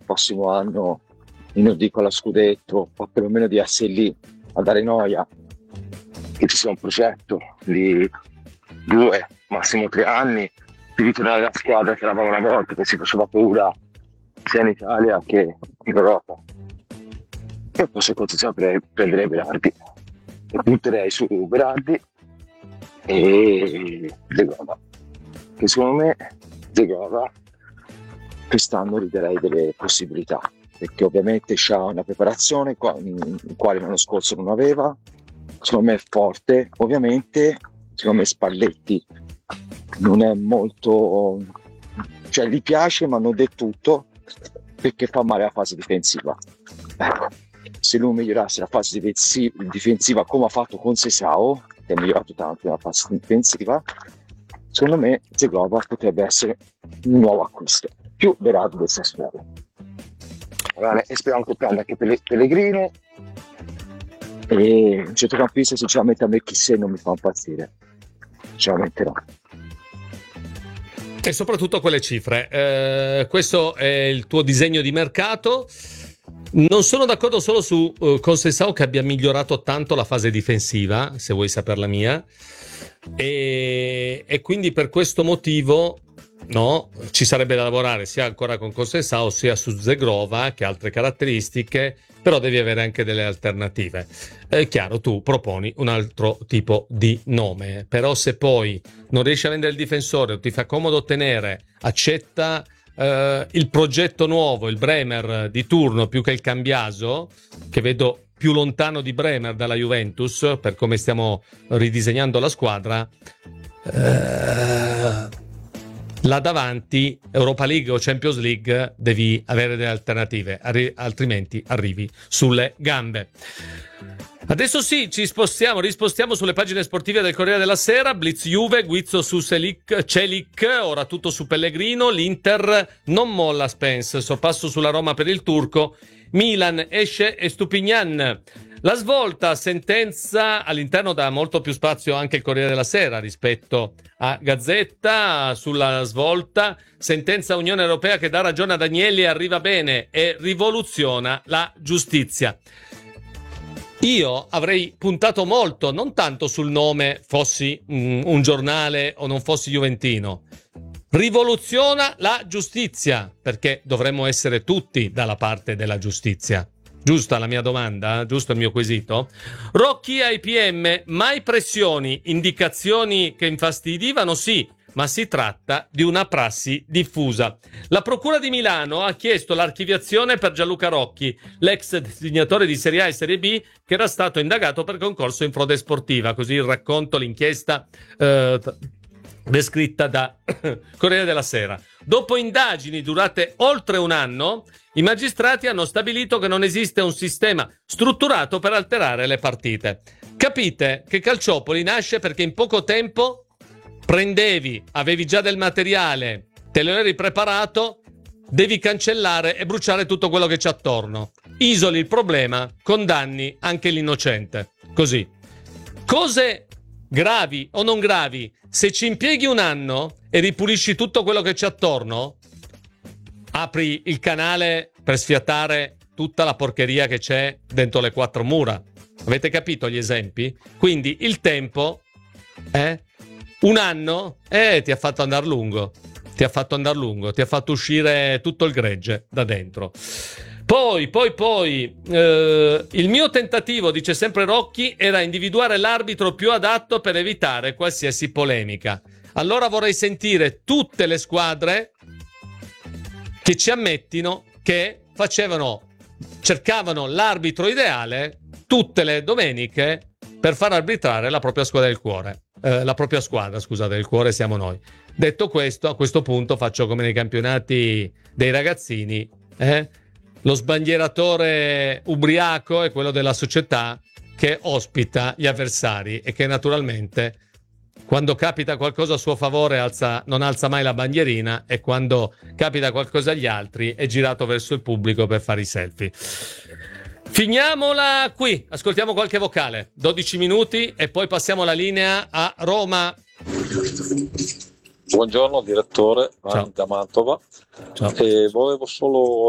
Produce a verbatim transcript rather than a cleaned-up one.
prossimo anno, io non dico la scudetto, o perlomeno di essere lì a dare noia, che ci sia un progetto di due, massimo tre anni, di ritornare alla squadra che eravamo una volta, che si faceva paura sia in Italia che in Europa. E poi se continuo a prendere Berardi, e punterei su Berardi e Zegova, che secondo me Zegova quest'anno ridarei delle possibilità, perché ovviamente c'ha una preparazione in quale l'anno scorso non aveva, secondo me è forte, ovviamente secondo me Spalletti non è molto, cioè gli piace ma non del tutto, perché fa male la fase difensiva. Ecco, se lui migliorasse la fase difensiva come ha fatto con Sesao, che ha migliorato tanto la fase difensiva, secondo me Zegova potrebbe essere un nuovo acquisto, più Berardi del Sassuolo. E speriamo che prenda anche Pellegrino, e un centrocampista sinceramente a me Chissé non mi fa impazzire, sinceramente no. E soprattutto quelle cifre, eh, questo è il tuo disegno di mercato. Non sono d'accordo solo su uh, con Sessao che abbia migliorato tanto la fase difensiva, se vuoi sapere la mia, e, e quindi per questo motivo no, ci sarebbe da lavorare sia ancora con Conceição sia su Zegrova, che ha altre caratteristiche, però devi avere anche delle alternative. È chiaro, tu proponi un altro tipo di nome, però se poi non riesci a vendere il difensore o ti fa comodo tenere, accetta eh, il progetto nuovo, il Bremer di turno più che il Cambiaso, che vedo più lontano di Bremer dalla Juventus per come stiamo ridisegnando la squadra. eh, Là davanti, Europa League o Champions League, devi avere delle alternative, arri- altrimenti arrivi sulle gambe. Adesso sì, ci spostiamo, rispostiamo sulle pagine sportive del Corriere della Sera. Blitz Juve, Guizzo su Selic, Celic, ora tutto su Pellegrino. L'Inter non molla Spence, sorpasso sulla Roma per il turco. Milan esce e Stupignan. La svolta, sentenza, all'interno dà molto più spazio anche il Corriere della Sera rispetto a Gazzetta. Sulla svolta, sentenza Unione Europea che dà ragione ad Agnelli, arriva bene e rivoluziona la giustizia. Io avrei puntato molto, non tanto sul nome, fossi mm, un giornale o non fossi juventino. Rivoluziona la giustizia, perché dovremmo essere tutti dalla parte della giustizia. Giusta la mia domanda? Giusto il mio quesito? Rocchi ai P M, mai pressioni, indicazioni che infastidivano? Sì, ma si tratta di una prassi diffusa. La Procura di Milano ha chiesto l'archiviazione per Gianluca Rocchi, l'ex disegnatore di Serie A e Serie B, che era stato indagato per concorso in frode sportiva. Così il racconto, l'inchiesta eh, descritta da Corriere della Sera. Dopo indagini durate oltre un anno, i magistrati hanno stabilito che non esiste un sistema strutturato per alterare le partite. Capite che Calciopoli nasce perché in poco tempo prendevi, avevi già del materiale, te lo eri preparato, devi cancellare e bruciare tutto quello che c'è attorno. Isoli il problema, condanni anche l'innocente. Così. Cose gravi o non gravi, se ci impieghi un anno e ripulisci tutto quello che c'è attorno, apri il canale per sfiatare tutta la porcheria che c'è dentro le quattro mura. Avete capito gli esempi? Quindi il tempo, eh? Un anno, eh, ti ha fatto andare lungo. Ti ha fatto andare lungo, ti ha fatto uscire tutto il gregge da dentro. Poi, poi, poi, eh, il mio tentativo, dice sempre Rocchi, era individuare l'arbitro più adatto per evitare qualsiasi polemica. Allora vorrei sentire tutte le squadre che ci ammettino che facevano, cercavano l'arbitro ideale tutte le domeniche per far arbitrare la propria squadra del cuore. Eh, la propria squadra, scusate, del cuore siamo noi. Detto questo, a questo punto faccio come nei campionati dei ragazzini, eh? Lo sbandieratore ubriaco è quello della società che ospita gli avversari e che naturalmente quando capita qualcosa a suo favore alza, non alza mai la bandierina, e quando capita qualcosa agli altri è girato verso il pubblico per fare i selfie. Finiamola qui, ascoltiamo qualche vocale, dodici minuti e poi passiamo la linea a Roma. Buongiorno direttore, da Mantova. Ciao. E volevo solo